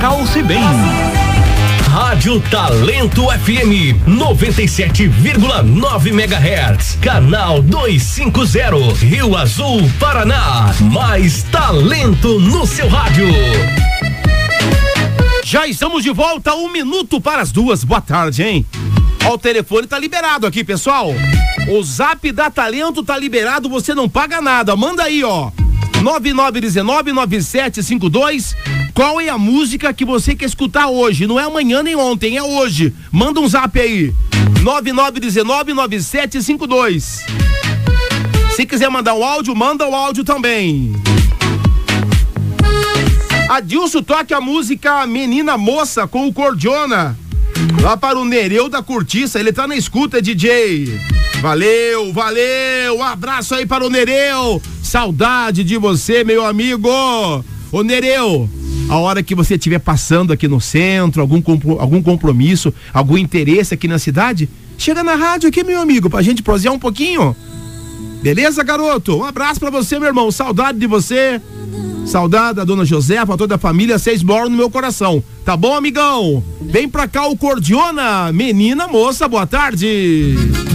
Calce Bem. Rádio Talento FM 97,9 MHz, canal 250, Rio Azul, Paraná. Mais talento no seu rádio. Já estamos de volta, 1 minuto para as 2. Boa tarde, hein? Ó, o telefone tá liberado aqui, pessoal. O Zap da Talento tá liberado, você não paga nada. Manda aí, ó. 9919-9752. Qual é a música que você quer escutar hoje? Não é amanhã nem ontem, é hoje. Manda um zap aí. 9919-9752. Se quiser mandar um áudio, manda o áudio também. Adilson, toque a música Menina Moça com o Cordiona. Lá para o Nereu da Cortiça, ele tá na escuta, DJ. Valeu, valeu. Um abraço aí para o Nereu. Saudade de você, meu amigo. Ô Nereu, a hora que você estiver passando aqui no centro, algum compromisso, algum interesse aqui na cidade, chega na rádio aqui, meu amigo, pra gente prosear um pouquinho. Beleza, garoto? Um abraço pra você, meu irmão. Saudade de você. Saudade da dona Josefa, toda a família, vocês moram no meu coração. Tá bom, amigão? Vem pra cá o Cordiona, Menina Moça, boa tarde.